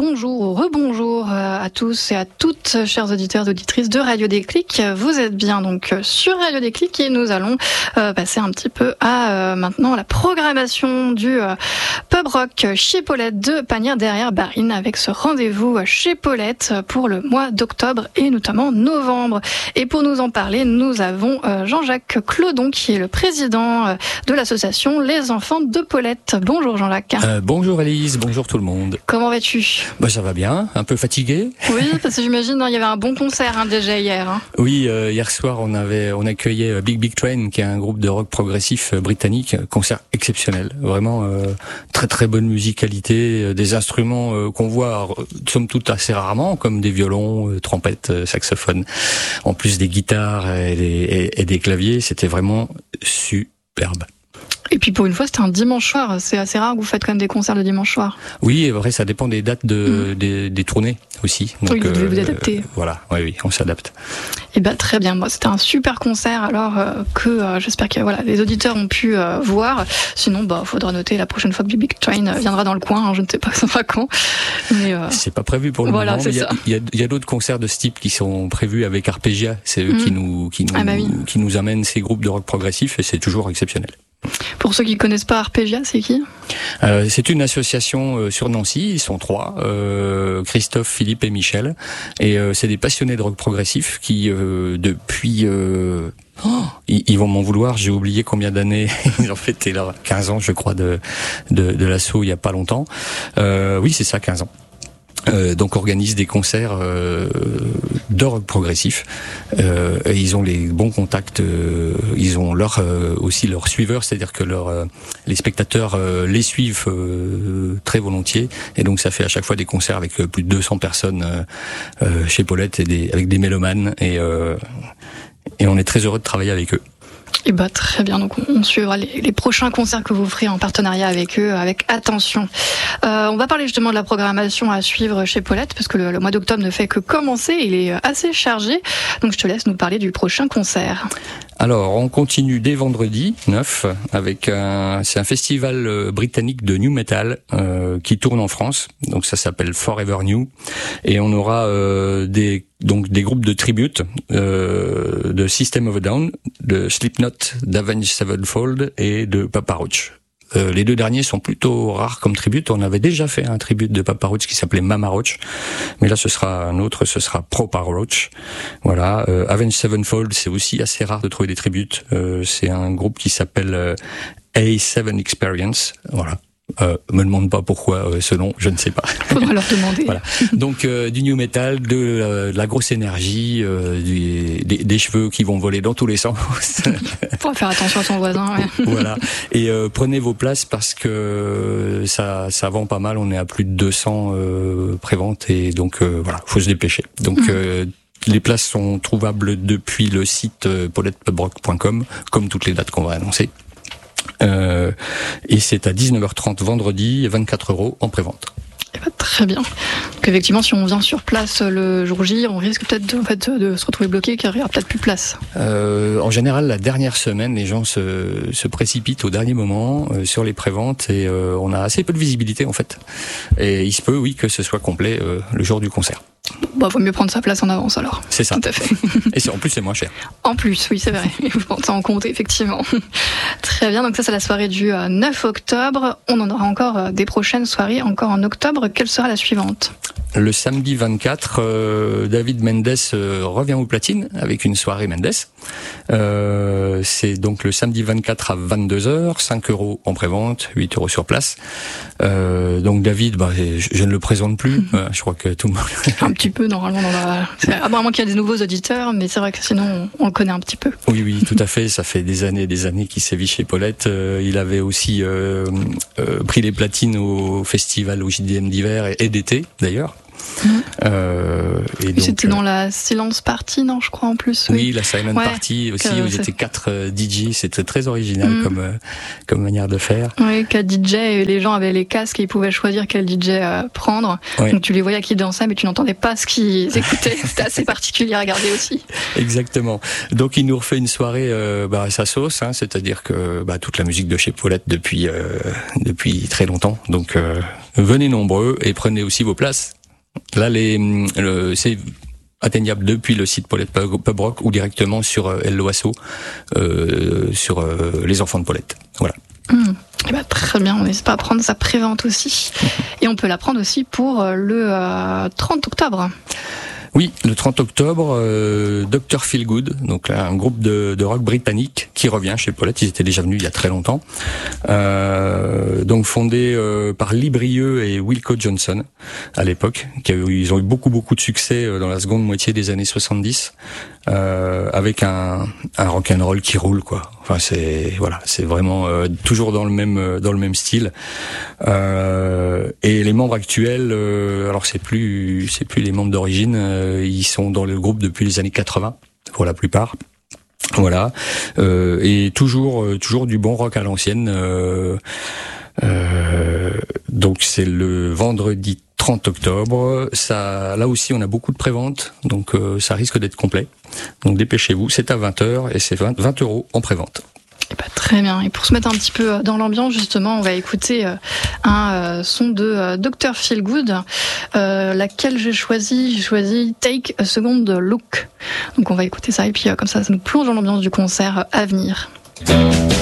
bonjour ou rebonjour à tous et à toutes, chers auditeurs et auditrices de Radio Déclic. Vous êtes bien donc sur Radio Déclic et nous allons passer un petit peu à maintenant la programmation du pub rock chez Paulette de Panière-Derrière-Barine avec ce rendez-vous chez Paulette pour le mois d'octobre et notamment novembre. Et pour nous en parler, nous avons Jean-Jacques Clodon qui est le président de l'association Les Enfants de Paulette. Bonjour Jean-Jacques. Bonjour Élise, bonjour tout le monde. Comment vas-tu ? Ça va bien, un peu fatigué. Oui, parce que j'imagine il y avait un bon concert déjà hier. Oui, hier soir on accueillait Big Big Train qui est un groupe de rock progressif britannique, concert exceptionnel, vraiment très très bonne musicalité, des instruments qu'on voit somme toute assez rarement comme des violons, trompettes, saxophones, en plus des guitares et des claviers, c'était vraiment superbe. Et puis pour une fois, c'était un dimanche soir. C'est assez rare que vous faites quand même des concerts le dimanche soir. Oui, vrai, ça dépend des dates des tournées aussi. Donc, oui, vous devez vous adapter. Voilà, oui, on s'adapte. Et très bien. Moi, c'était un super concert. Alors que j'espère que les auditeurs ont pu voir. Sinon, faudra noter la prochaine fois que Big Train viendra dans le coin. Je ne sais pas quand. Mais c'est pas prévu pour le moment. Il y a d'autres concerts de ce type qui sont prévus avec Arpeggia. C'est eux qui nous amènent ces groupes de rock progressif et c'est toujours exceptionnel. Pour ceux qui connaissent pas Arpeggia, c'est qui ? C'est une association sur Nancy, ils sont 3, Christophe, Philippe et Michel, et c'est des passionnés de rock progressif qui depuis ils vont m'en vouloir, j'ai oublié combien d'années ils ont fêté leurs 15 ans je crois de l'assaut il y a pas longtemps. Oui, c'est ça, 15 ans. Donc organise des concerts de rock progressif et ils ont les bons contacts, ils ont aussi leurs suiveurs, c'est-à-dire que les spectateurs les suivent très volontiers et donc ça fait à chaque fois des concerts avec plus de 200 personnes chez Paulette avec des mélomanes et on est très heureux de travailler avec eux. Et très bien, donc on suivra les prochains concerts que vous ferez en partenariat avec eux avec attention. On va parler justement de la programmation à suivre chez Paulette parce que le mois d'octobre ne fait que commencer, il est assez chargé, donc je te laisse nous parler du prochain concert. Alors, on continue dès vendredi 9 avec c'est un festival britannique de new metal qui tourne en France. Donc ça s'appelle Forever New et on aura des groupes de tribute de System of a Down, de Slipknot, d'Avenged Sevenfold et de Papa Roach. Les deux derniers sont plutôt rares comme tribute. On avait déjà fait un tribute de Papa Roach qui s'appelait Mama Roach, mais là ce sera un autre, ce sera Papa Roach. Voilà. Avenged Sevenfold, c'est aussi assez rare de trouver des tributes. C'est un groupe qui s'appelle A7 Experience. Voilà. Me demande pas pourquoi ce nom, je ne sais pas. Faudra leur demander. Voilà. Donc du new metal, de la grosse énergie, des cheveux qui vont voler dans tous les sens. Faut faire attention à son voisin. Ouais. Voilà. Et prenez vos places parce que ça vend pas mal. On est à plus de 200 préventes et donc faut se dépêcher. Donc les places sont trouvables depuis le site paulettepubrock.com, comme toutes les dates qu'on va annoncer. Et c'est à 19h30 vendredi, 24 € en prévente. Très bien. Donc effectivement, si on vient sur place le jour J, on risque peut-être de se retrouver bloqué car il n'y aura peut-être plus de place. En général, la dernière semaine, les gens se précipitent au dernier moment sur les préventes et on a assez peu de visibilité en fait. Et il se peut, oui, que ce soit complet le jour du concert. Vaut mieux prendre sa place en avance alors. C'est ça. Tout à fait. Et en plus, c'est moins cher. En plus, oui, c'est vrai. Il faut prendre ça en compte, effectivement. Très bien. Donc ça, c'est la soirée du 9 octobre. On en aura encore des prochaines soirées, encore en octobre. Quelle sera la suivante ? Le samedi 24, David Mendes revient aux platines avec une soirée Mendes. C'est donc le samedi 24 à 22h, 5 € en prévente, 8 € sur place. Donc David, je ne le présente plus. Je crois que tout le monde... Un petit peu, normalement, apparemment qu'il y a des nouveaux auditeurs, mais c'est vrai que sinon, on le connaît un petit peu. Oui, tout à fait. Ça fait des années qu'il sévit chez Paulette. Il avait aussi pris les platines au festival, au JDM d'hiver et d'été, d'ailleurs. Et donc, c'était dans la Silence Party, non, je crois, en plus. Oui, la Silent Party aussi, où ils étaient 4 DJ. C'était très original comme manière de faire. Oui, 4 DJ, et les gens avaient les casques et ils pouvaient choisir quel DJ prendre. Oui. Donc tu les voyais qui dansaient, mais tu n'entendais pas ce qu'ils écoutaient. C'était assez particulier à regarder aussi. Exactement. Donc il nous refait une soirée à sa sauce, c'est-à-dire que toute la musique de chez Paulette depuis très longtemps. Donc Venez nombreux et prenez aussi vos places. Là, c'est atteignable depuis le site Paulette Pub Rock ou directement sur El Loasso, sur les enfants de Paulette. Voilà. Eh ben, très bien, on n'hésite pas à prendre sa prévente aussi. Et on peut la prendre aussi pour le 30 octobre. Oui, le 30 octobre, Dr. Feelgood, donc là, un groupe de rock britannique qui revient chez Paulette. Ils étaient déjà venus il y a très longtemps. Donc fondé par Lee Brieux et Wilco Johnson à l'époque. Ils ont eu beaucoup de succès dans la seconde moitié des années 70, avec un rock'n'roll qui roule, quoi. Enfin, c'est vraiment toujours dans le même style. Et les membres actuels, alors c'est plus les membres d'origine. Ils sont dans le groupe depuis les années 80 pour la plupart. Voilà. Et toujours du bon rock à l'ancienne. Donc c'est le vendredi 30 octobre. Ça, là aussi, on a beaucoup de préventes, donc ça risque d'être complet. Donc dépêchez-vous. C'est à 20h et c'est 20 € en prévente. Très bien. Et pour se mettre un petit peu dans l'ambiance, justement, on va écouter un son de Dr. Feelgood, laquelle j'ai choisi Take a Second Look. Donc on va écouter ça et puis comme ça nous plonge dans l'ambiance du concert à venir.